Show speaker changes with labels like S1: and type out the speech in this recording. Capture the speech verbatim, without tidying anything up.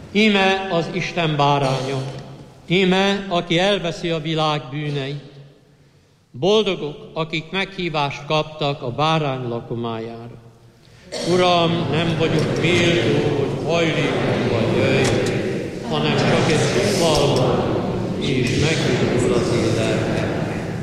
S1: Íme az Isten báránya, íme, aki elveszi a világ bűneit. Boldogok, akik meghívást kaptak a bárány lakomájára. Uram, nem vagyok méltó, hogy hajlékomban jöjj, hanem csak egy szóval, és meggyógyul az én lelkem.